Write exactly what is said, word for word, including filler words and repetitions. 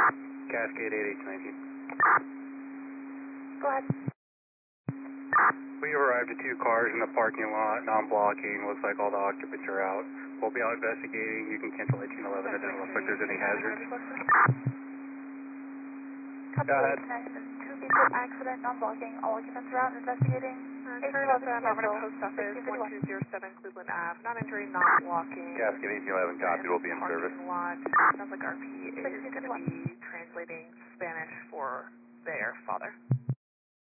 Cascade eight eight nineteen. Go ahead. We arrived at two cars in the parking lot, non-blocking. Looks like all the occupants are out. We'll be out investigating. You can cancel eighteen eleven. It doesn't look like there's any hazards. Copy Go ahead. two vehicle accident, non-blocking. All occupants are out investigating. Turn up at Marvin Post Office, one two zero seven Cleveland Ave. Non-injury, non-blocking. Cascade eighteen eleven, copy. We'll be in service. Lot. Sounds like R P is going to be translating Spanish for their father.